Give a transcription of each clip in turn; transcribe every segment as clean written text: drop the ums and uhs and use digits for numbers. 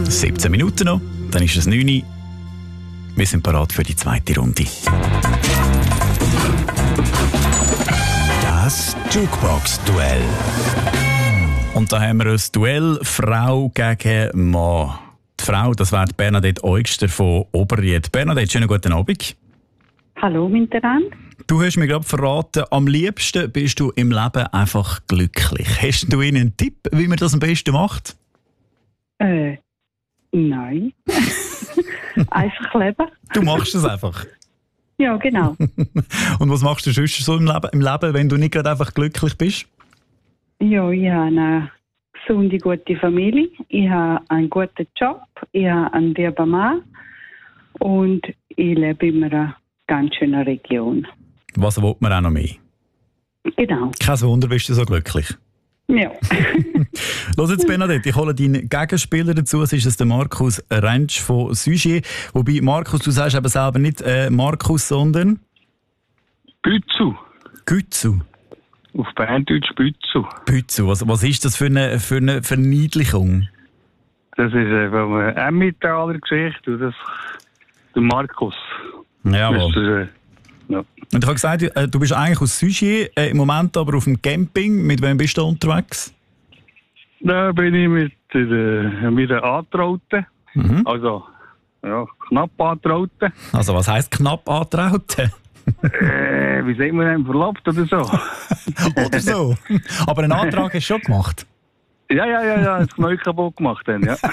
17 Minuten noch, dann ist es 9 Uhr. Wir sind bereit für die zweite Runde. Das Jukebox-Duell. Und da haben wir ein Duell Frau gegen Mann. Die Frau, das wäre Bernadette Eugster von Oberried. Bernadette, schönen guten Abend. Hallo miteinander. Du hast mir gerade verraten, am liebsten bist du im Leben einfach glücklich. Hast du Ihnen einen Tipp, wie man das am besten macht? Nein. Einfach leben. Du machst es einfach. Ja, genau. Und was machst du sonst so im Leben, wenn du nicht gerade einfach glücklich bist? Ja, ich habe eine gesunde, gute Familie. Ich habe einen guten Job. Ich habe einen lieben Mann. Und ich lebe in einer ganz schönen Region. Was will man auch noch mehr? Genau. Kein Wunder, bist du so glücklich. Ja. Los jetzt, Bernadette, ich hole deinen Gegenspieler dazu. Es ist der Markus Rentsch von Sugier. Wobei, Markus, du sagst eben selber nicht Markus, sondern... Bützu. Gützu. Auf Berndeutsch Bützu. Bützu. Was ist das für eine Verniedlichung? Das ist von einer Emmentaler Geschichte. Und das der Markus. Jawohl. Das ist, ja. Und ich habe gesagt, du bist eigentlich aus Sugier, im Moment aber auf dem Camping. Mit wem bist du unterwegs? Da bin ich mit der Antrauten. Also, ja, knapp Antrauten. Also, was heisst knapp antrauten? Wie sagt man denn, verlobt oder so? Oder so. Aber einen Antrag hast du schon gemacht? Ja, das Knie kaputt gemacht dann, ja.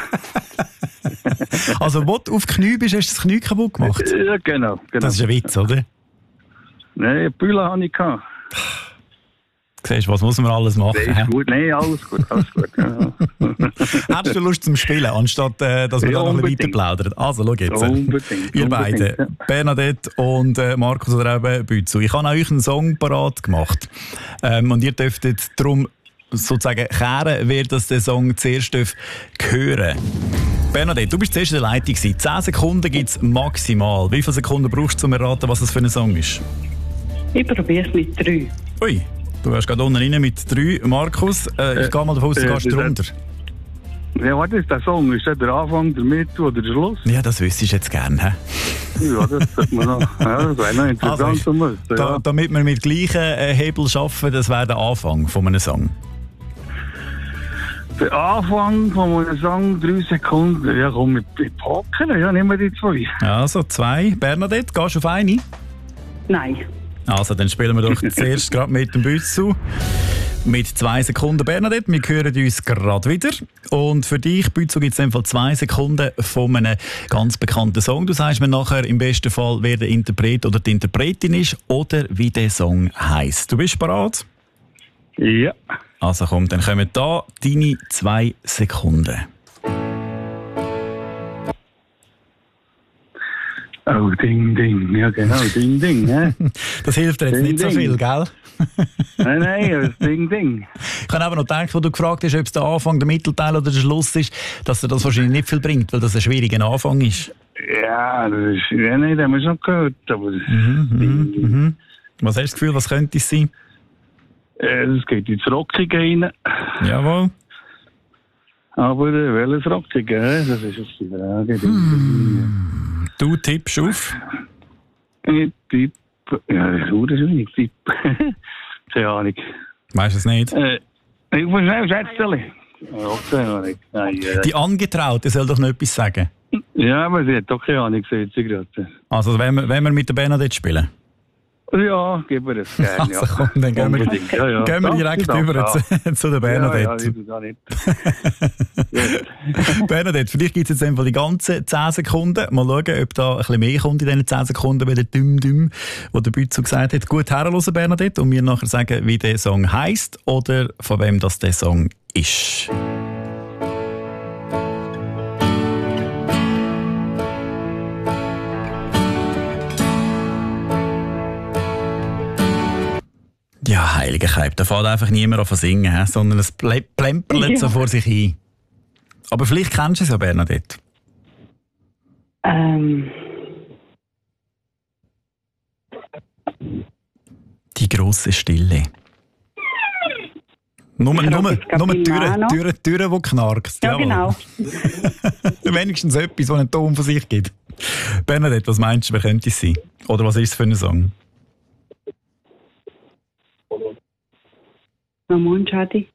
Also, wo du auf Knie bist, hast du das Knie kaputt gemacht? Ja, genau. Das ist ein Witz, oder? Nein, Bühler hatte ich gehabt. Siehst du, was muss man alles machen? Ist gut, nein, alles gut. Ja. Hättest du Lust zum Spielen, anstatt dass wir da noch ein bisschen weiter plaudern? Also, schau jetzt. Ihr beiden, ja. Bernadette und Markus oder eben Bützu. Ich habe euch einen Song parat gemacht. Und ihr dürftet darum sozusagen kehren, wer das den Song zuerst hören. Bernadette, du bist zuerst in der Leitung. 10 Sekunden gibt es maximal. Wie viele Sekunden brauchst du, um zu erraten, was das für ein Song ist? Ich probiere es mit 3. Ui, du wärst gerade unten rein mit 3. Markus, ich gehe mal davon aus, du gehst runter. Ja, was ist der Song? Ist das der Anfang, der Mitte oder der Schluss? Ja, das wüsste ich jetzt gerne. He? Ja, das sollte man noch. Ja, das wäre noch interessant. Also, damit wir mit gleichen Hebel arbeiten, das wäre der Anfang von einem Song. Der Anfang von einem Song, 3 Sekunden. Ja, komm, mit Poker, ja, nehmen wir die 2. Also 2. Bernadette, gehst du auf eine? Nein. Also, dann spielen wir doch zuerst gerade mit dem Bützu. Mit 2 Sekunden, Bernadette. Wir hören uns gerade wieder. Und für dich, Bützu, gibt es in dem Fall 2 Sekunden von einem ganz bekannten Song. Du sagst mir nachher im besten Fall, wer der Interpret oder die Interpretin ist oder wie der Song heisst. Du bist bereit? Ja. Also komm, dann kommen da deine 2 Sekunden. Oh, Ding, Ding. Ja, genau, Ding, Ding. Ne? Das hilft dir jetzt Ding, nicht so Ding. viel, gell? Nein, das Ding, Ding. Ich habe aber noch gedacht, wo du gefragt hast, ob es der Anfang, der Mittelteil oder der Schluss ist, dass dir das wahrscheinlich nicht viel bringt, weil das ein schwieriger Anfang ist. Ja, das ist, ja, nein, das haben wir schon gehört. Aber Was hast du das Gefühl, was könnte es sein? es geht ins Rockige rein. Jawohl. Aber welches Rockige? Das ist jetzt die Frage. Du tippst auf? Ich tippe, ja, das ist wenig Tipp. Keine Ahnung. Weißt du es nicht? Ich muss schnell schätzen. Okay, nein, Die Angetraute soll doch noch etwas sagen. ja, aber sie hat doch keine Ahnung, sagt sie gerade. Also, wenn wir mit der Bernadette spielen? Ja, geben wir das gerne. Also komm, dann gehen wir direkt über zu der Bernadette. Ja, nicht. Bernadette, vielleicht gibt es jetzt einfach die ganzen 10 Sekunden. Mal schauen, ob da ein bisschen mehr kommt in diesen 10 Sekunden, wie der Düm-Düm, wo der Bützu gesagt hat. Gut herhören, Bernadette, und mir nachher sagen, wie der Song heisst oder von wem das der Song ist. Ja, heiliger Keib, da fährt einfach niemand an zu singen, sondern es plemperlet so vor sich hin. Aber vielleicht kennst du es ja, Bernadette. Die grosse Stille. Nur Ich glaube, die es gab Türen, die knarkst. Ja, genau. Wenigstens etwas, das einen Ton von sich gibt. Bernadette, was meinst du, wer könnte es sein? Oder was ist es für ein Song? Ramon Schadi.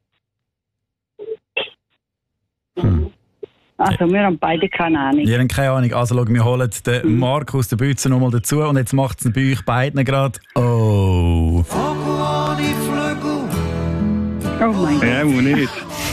Also, wir haben beide keine Ahnung. Ihr habt keine Ahnung. Also, schau, wir holen den Marc aus der Bütze nochmal dazu und jetzt macht es bei euch beiden gerade. Oh. Oh mein Gott. Ja, muss nicht.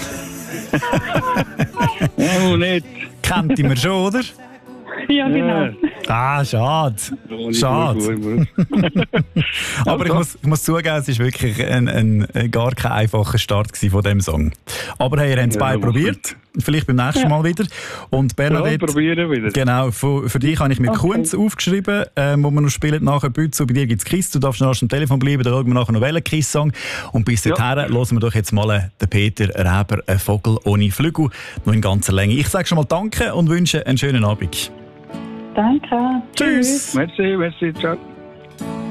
Ja, muss nicht. Kennt ihr mir schon, oder? Ja, genau. Ah, schade. Schade. Gut. Aber ich muss zugeben, es war wirklich ein gar kein einfacher Start von diesem Song. Aber hey, ihr habt es beide probiert. Vielleicht beim nächsten Mal wieder. Und Bernadette, probieren wieder. genau, für dich habe ich mir Kunz aufgeschrieben, wo wir noch spielen nachher Bütze. Bei dir gibt es Kiss, du darfst noch am Telefon bleiben, dann schauen wir nachher noch welchen Kiss-Song. Und bis dahin hören wir doch jetzt mal den Peter Reber, «Ein Vogel ohne Flügel», noch in ganzer Länge. Ich sage schon mal Danke und wünsche einen schönen Abend. Danke. Tschüss. Merci, ciao.